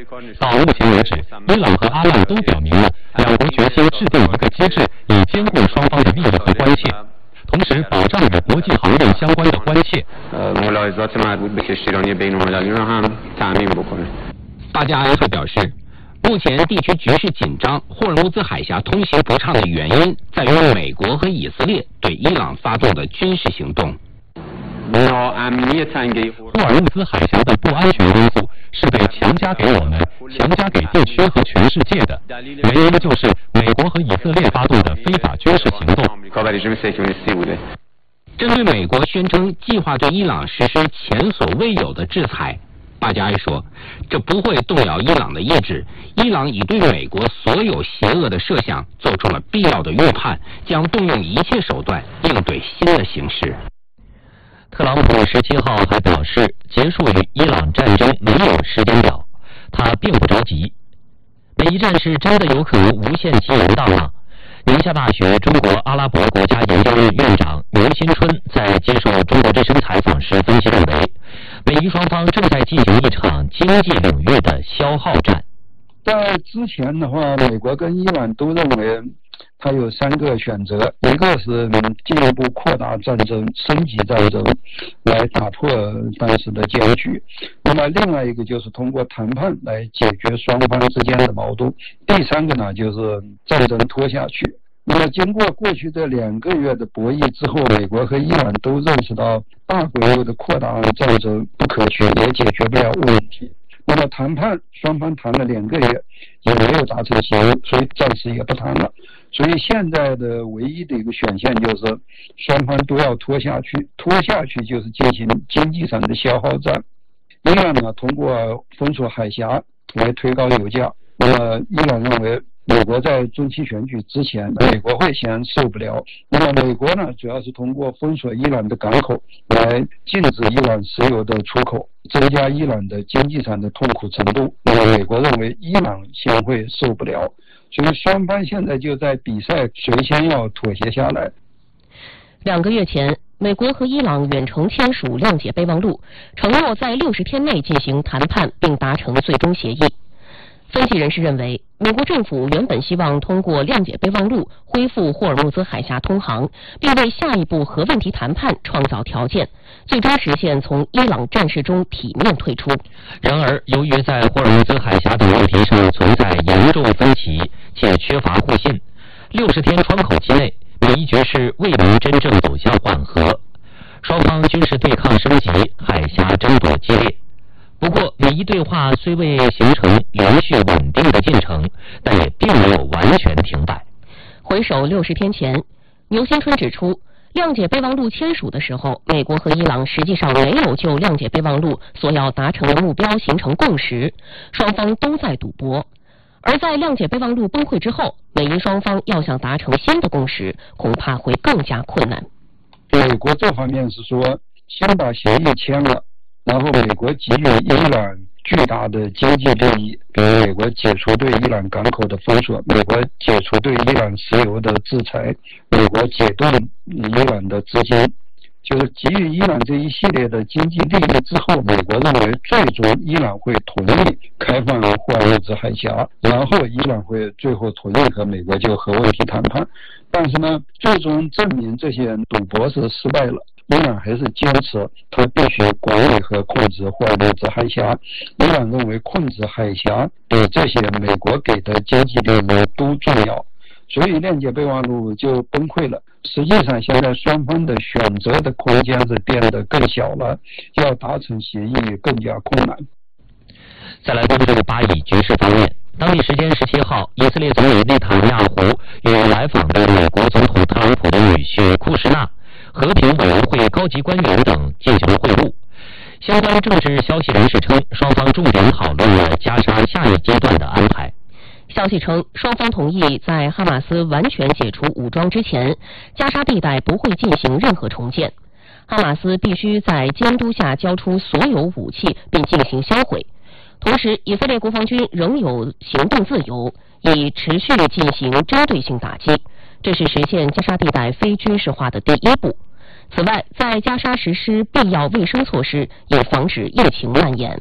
到目前为止，伊朗和阿曼都表明了两国决心制定一个机制，以兼顾双方的利益和关切，同时保障与国际航运相关的关切。 巴加埃还表示，目前地区局势紧张，霍尔木兹海峡通行不畅的原因在于美国和以色列对伊朗发动的军事行动。 霍尔木兹海峡的不安全因素是被强加给我们、强加给地区和全世界的，原因就是美国和以色列发动的非法军事行动。 针对美国宣称计划对伊朗实施前所未有的制裁，巴加埃说，这不会动摇伊朗的意志，伊朗已对美国所有邪恶的设想做出了必要的预判，将动用一切手段应对新的形势。 特朗普17号还表示，结束与伊朗战争没有时间表，他并不着急。美伊战事真的有可能无限期延宕吗？宁夏大学中国阿拉伯国家研究院院长牛新春在接受中国之声采访时分析认为，美伊双方正在进行一场经济领域的消耗战。 在之前的话，美国跟伊朗都认为它有3个选择，一个是进一步扩大战争、升级战争来打破当时的僵局，那么另外一个就是通过谈判来解决双方之间的矛盾，第3个呢就是战争拖下去。那么经过过去这2个月的博弈之后，美国和伊朗都认识到大规模的扩大战争不可取，也解决不了问题。那么谈判双方谈了2个月也没有达成协议，所以暂时也不谈了。所以现在的唯一的一个选项就是双方都要拖下去，拖下去就是进行经济上的消耗战。伊朗呢通过封锁海峡来推高油价，那么伊朗认为美国在中期选举之前，美国会先受不了。那么美国呢，主要是通过封锁伊朗的港口来禁止伊朗石油的出口，增加伊朗的经济上的痛苦程度。那么美国认为伊朗先会受不了，所以双方现在就在比赛谁先要妥协下来。 2个月前，美国和伊朗远程签署谅解备忘录，承诺在60天内进行谈判并达成最终协议。分析人士认为，美国政府原本希望通过谅解备忘录恢复霍尔木兹海峡通航，并为下一步核问题谈判创造条件，最终实现从伊朗战事中体面退出。 然而，由于在霍尔木兹海峡等问题上存在严重分歧且缺乏互信，60天窗口期内，美伊局势未能真正走向缓和，双方军事对抗升级，海峡争夺激烈。不过，美伊对话虽未形成连续稳定的进程，但也并没有完全停摆。 回首60天前，牛新春指出，谅解备忘录签署的时候，美国和伊朗实际上没有就谅解备忘录所要达成的目标形成共识，双方都在赌博。而在谅解备忘录崩溃之后，美伊双方要想达成新的共识，恐怕会更加困难。 美国这方面是说，先把协议签了，然后美国给予伊朗巨大的经济利益，比如美国解除对伊朗港口的封锁，美国解除对伊朗石油的制裁，美国解冻伊朗的资金，就是给予伊朗这一系列的经济利益之后，美国认为最终伊朗会同意开放霍尔木兹海峡，然后伊朗会最后同意和美国就核问题谈判。但是呢，最终证明这些赌博是失败了，伊朗还是坚持他必须管理和控制霍尔木兹海峡。伊朗认为控制海峡比这些美国给的经济利益都重要，所以谅解备忘录就崩溃了。实际上现在双方的选择的空间是变得更小了，要达成协议更加困难。 再来关注巴以局势方面，当地时间17号，以色列总理内塔尼亚胡与来访的美国总统特朗普的女婿库什纳、和平委员会高级官员等进行了会晤。相关政治消息人士称，双方重点讨论了加沙下一阶段的安排。 消息称，双方同意在哈马斯完全解除武装之前，加沙地带不会进行任何重建。哈马斯必须在监督下交出所有武器并进行销毁。同时，以色列国防军仍有行动自由，以持续进行针对性打击。这是实现加沙地带非军事化的第一步。此外，在加沙实施必要卫生措施，以防止疫情蔓延。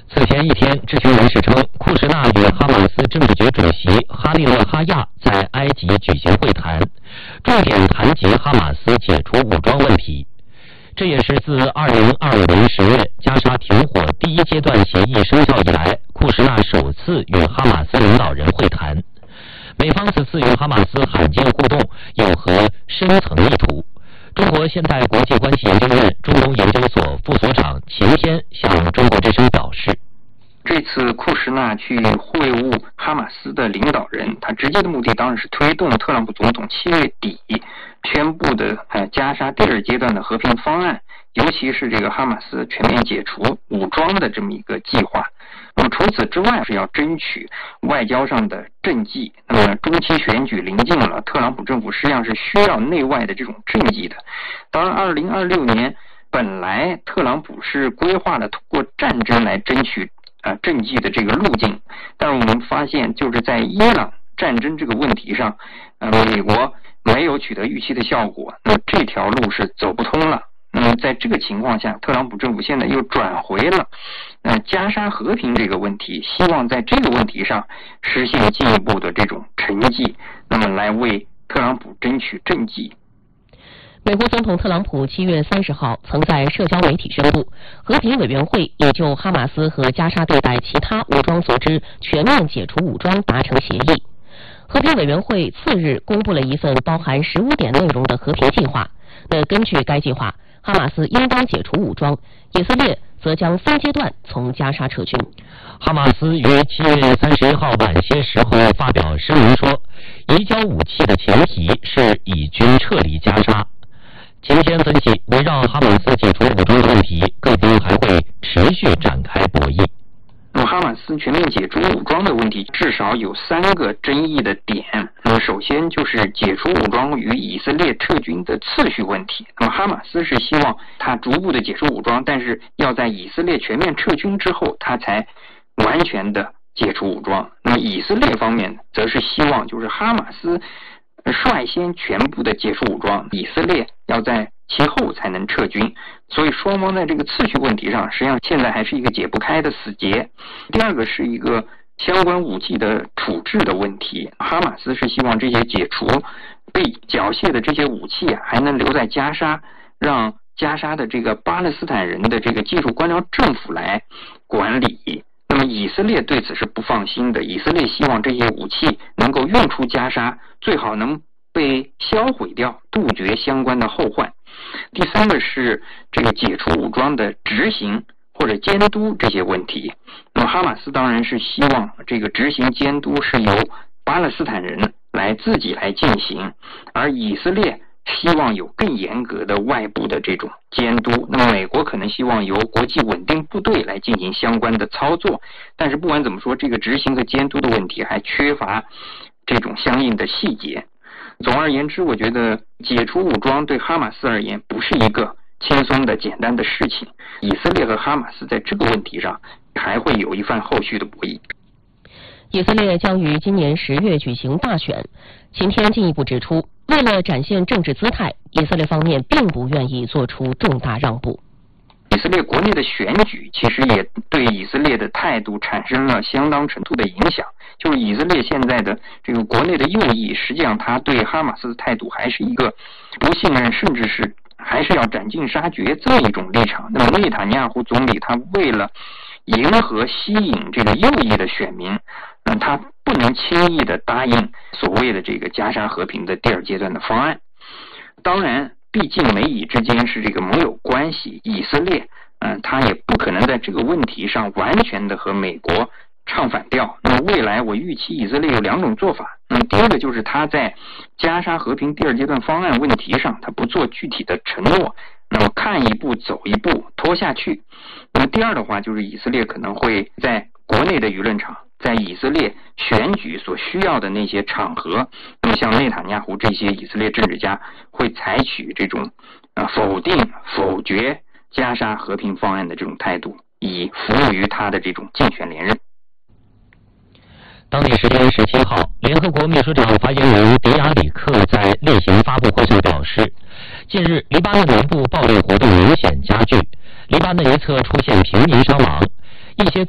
此前一天，知情人士称，库什纳与哈马斯政治局主席哈利勒哈亚在埃及举行会谈，重点谈及哈马斯解除武装问题。这也是自2025年10月加沙停火第一阶段协议生效以来，库什纳首次与哈马斯领导人会谈。美方此次与哈马斯罕见互动，有何深层意图？中国现代国际关系研究院中东研究所副所长秦天向中国之声表示， 这次库什纳去会晤哈马斯的领导人，他直接的目的当然是推动特朗普总统7月底宣布的加沙第2阶段的和平方案，尤其是这个哈马斯全面解除武装的这么一个计划。那么除此之外是要争取外交上的政绩。那么中期选举临近了，特朗普政府实际上是需要内外的这种政绩的。当然2026年本来特朗普是规划了通过战争来争取政绩的这个路径，但是我们发现就是在伊朗战争这个问题上，美国没有取得预期的效果，那么这条路是走不通了。那么在这个情况下，特朗普政府现在又转回了加沙和平这个问题，希望在这个问题上实现进一步的这种成绩，那么来为特朗普争取政绩。 美国总统特朗普7月30号曾在社交媒体宣布，和平委员会已就哈马斯和加沙地带其他武装组织全面解除武装达成协议。和平委员会次日公布了一份包含15点内容的和平计划。根据该计划，哈马斯应当解除武装，以色列则将分阶段从加沙撤军。 哈马斯于7月31号晚些时候发表声明说，移交武器的前提是以军撤离加沙。秦天分析，围绕哈马斯解除武装的问题，各方还会持续展开博弈。 那么哈马斯全面解除武装的问题至少有3个争议的点。那么首先就是解除武装与以色列撤军的次序问题。那么哈马斯是希望他逐步的解除武装，但是要在以色列全面撤军之后，他才完全的解除武装。那么以色列方面则是希望就是哈马斯率先全部的解除武装，以色列要在其后才能撤军，所以双方在这个次序问题上，实际上现在还是一个解不开的死结。第二个是一个相关武器的处置的问题，哈马斯是希望这些解除被缴械的这些武器还能留在加沙，让加沙的这个巴勒斯坦人的这个技术官僚政府来管理。那么以色列对此是不放心的，以色列希望这些武器能够运出加沙，最好能被销毁掉，杜绝相关的后患。第三个是这个解除武装的执行或者监督这些问题。那么哈马斯当然是希望这个执行监督是由巴勒斯坦人自己来进行，而以色列希望有更严格的外部的这种监督。那么美国可能希望由国际稳定部队来进行相关的操作，但是不管怎么说，这个执行和监督的问题还缺乏这种相应的细节。总而言之，我觉得解除武装对哈马斯而言不是一个轻松的简单的事情，以色列和哈马斯在这个问题上还会有一番后续的博弈。 以色列将于今年10月举行大选。秦天进一步指出，为了展现政治姿态，以色列方面并不愿意做出重大让步。 以色列国内的选举其实也对以色列的态度产生了相当程度的影响，就是以色列现在的这个国内的右翼，实际上他对哈马斯的态度还是一个不信任，甚至是还是要斩尽杀绝这么一种立场。那么内塔尼亚胡总理他为了迎合吸引这个右翼的选民，他不能轻易的答应所谓的这个加沙和平的第2阶段的方案。当然毕竟美以之间是这个盟友关系，以色列他也不可能在这个问题上完全的和美国唱反调。那么未来我预期以色列有2种做法。第一个就是他在加沙和平第2阶段方案问题上，他不做具体的承诺，那么看一步走一步拖下去。那么第二的话，就是以色列可能会在国内的舆论场，在以色列选举所需要的那些场合，那么像内塔尼亚胡这些以色列政治家会采取这种否定否决加沙和平方案的这种态度，以服务于他的这种竞选连任。 当地时间17号，联合国秘书长发言人迪亚里克在例行发布会上表示，近日黎巴嫩南部暴力活动明显加剧，黎巴嫩一侧出现平民伤亡，一些